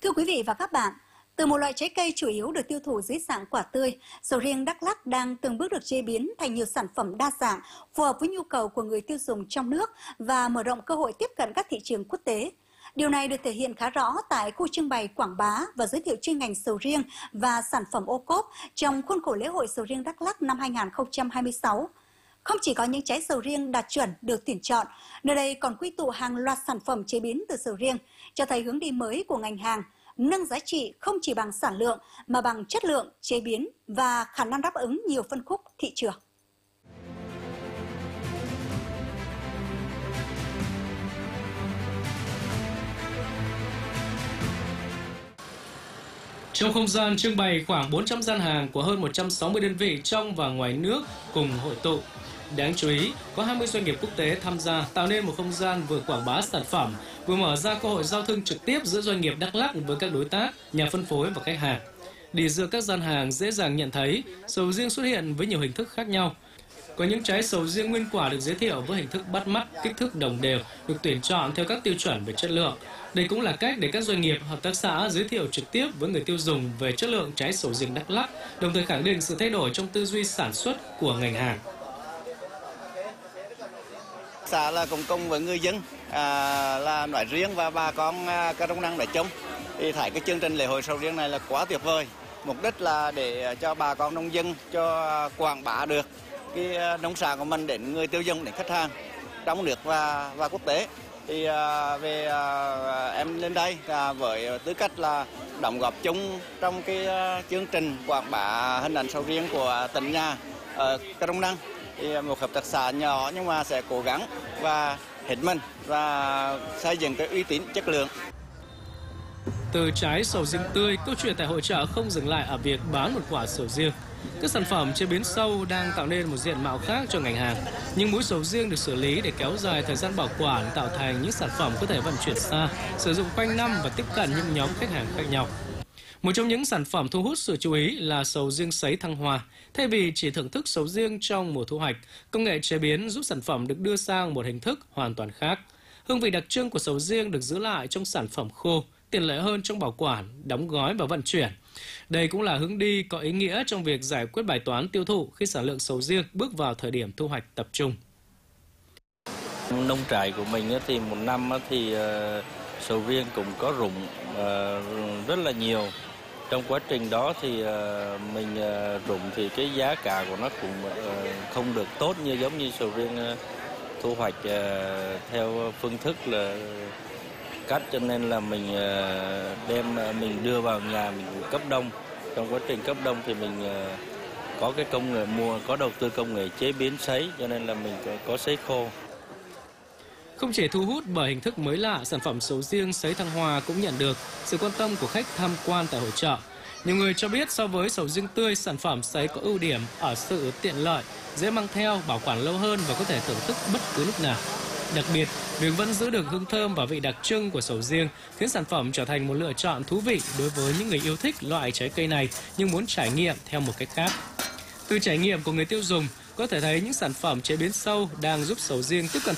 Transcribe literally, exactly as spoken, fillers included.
Thưa quý vị và các bạn, từ một loại trái cây chủ yếu được tiêu thụ dưới dạng quả tươi, sầu riêng Đắk Lắk đang từng bước được chế biến thành nhiều sản phẩm đa dạng, phù hợp với nhu cầu của người tiêu dùng trong nước và mở rộng cơ hội tiếp cận các thị trường quốc tế. Điều này được thể hiện khá rõ tại khu trưng bày quảng bá và giới thiệu chuyên ngành sầu riêng và sản phẩm ô cốp trong khuôn khổ lễ hội sầu riêng Đắk Lắk năm hai nghìn không trăm hai mươi sáu. Không chỉ có những trái sầu riêng đạt chuẩn được tuyển chọn, nơi đây còn quy tụ hàng loạt sản phẩm chế biến từ sầu riêng, cho thấy hướng đi mới của ngành hàng, nâng giá trị không chỉ bằng sản lượng mà bằng chất lượng, chế biến và khả năng đáp ứng nhiều phân khúc thị trường. Trong không gian trưng bày khoảng bốn trăm gian hàng của hơn một trăm sáu mươi đơn vị trong và ngoài nước cùng hội tụ. Đáng chú ý, có hai mươi doanh nghiệp quốc tế tham gia tạo nên một không gian vừa quảng bá sản phẩm, vừa mở ra cơ hội giao thương trực tiếp giữa doanh nghiệp Đắk Lắk với các đối tác, nhà phân phối và khách hàng. Đi giữa các gian hàng dễ dàng nhận thấy sầu riêng xuất hiện với nhiều hình thức khác nhau. Có những trái sầu riêng nguyên quả được giới thiệu với hình thức bắt mắt, kích thước đồng đều, được tuyển chọn theo các tiêu chuẩn về chất lượng. Đây cũng là cách để các doanh nghiệp, hợp tác xã giới thiệu trực tiếp với người tiêu dùng về chất lượng trái sầu riêng Đắk Lắk, đồng thời khẳng định sự thay đổi trong tư duy sản xuất của ngành hàng. Xã là cùng cùng với người dân à, là nói riêng và bà con à, Crong Năng nói chung thì thấy cái chương trình lễ hội sầu riêng này là quá tuyệt vời. Mục đích là để cho bà con nông dân cho quảng bá được cái nông sản của mình đến người tiêu dùng, đến khách hàng trong nước và và quốc tế. Thì à, về à, em lên đây à, với tư cách là đóng góp chung trong cái à, chương trình quảng bá hình ảnh sầu riêng của tỉnh nhà ở Crong Năng. Thì một hợp tác xã nhỏ nhưng mà sẽ cố gắng và hết mình và xây dựng cái uy tín chất lượng. Từ trái sầu riêng tươi, câu chuyện tại hội chợ không dừng lại ở việc bán một quả sầu riêng. Các sản phẩm chế biến sâu đang tạo nên một diện mạo khác cho ngành hàng. Những múi sầu riêng được xử lý để kéo dài thời gian bảo quản, tạo thành những sản phẩm có thể vận chuyển xa, sử dụng quanh năm và tiếp cận những nhóm khách hàng khác nhau. Một trong những sản phẩm thu hút sự chú ý là sầu riêng sấy thăng hoa. Thay vì chỉ thưởng thức sầu riêng trong mùa thu hoạch, công nghệ chế biến giúp sản phẩm được đưa sang một hình thức hoàn toàn khác. Hương vị đặc trưng của sầu riêng được giữ lại trong sản phẩm khô, tiện lợi hơn trong bảo quản, đóng gói và vận chuyển. Đây cũng là hướng đi có ý nghĩa trong việc giải quyết bài toán tiêu thụ khi sản lượng sầu riêng bước vào thời điểm thu hoạch tập trung. Nông trại của mình thì một năm thì sầu riêng cũng có rụng rất là nhiều. Trong quá trình đó thì mình rụng thì cái giá cả của nó cũng không được tốt như giống như sầu riêng thu hoạch theo phương thức là cắt, cho nên là mình đem mình đưa vào nhà mình cấp đông. Trong quá trình cấp đông thì mình có cái công nghệ mua, có đầu tư công nghệ chế biến sấy, cho nên là mình có, có sấy khô. Không chỉ thu hút bởi hình thức mới lạ, sản phẩm sầu riêng sấy thăng hoa cũng nhận được sự quan tâm của khách tham quan tại hội chợ. Nhiều người cho biết so với sầu riêng tươi, sản phẩm sấy có ưu điểm ở sự tiện lợi, dễ mang theo, bảo quản lâu hơn và có thể thưởng thức bất cứ lúc nào. Đặc biệt, việc vẫn giữ được hương thơm và vị đặc trưng của sầu riêng khiến sản phẩm trở thành một lựa chọn thú vị đối với những người yêu thích loại trái cây này nhưng muốn trải nghiệm theo một cách khác. Từ trải nghiệm của người tiêu dùng, có thể thấy những sản phẩm chế biến sâu đang giúp sầu riêng tiếp cận